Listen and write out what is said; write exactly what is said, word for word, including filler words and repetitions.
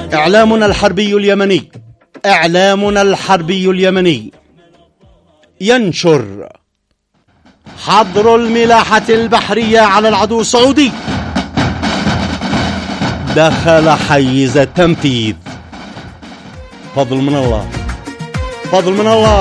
إعلامنا الحربي اليمني إعلامنا الحربي اليمني ينشر حظر الملاحة البحرية على العدو السعودي دخل حيز التنفيذ. فضل من الله، فضل من الله.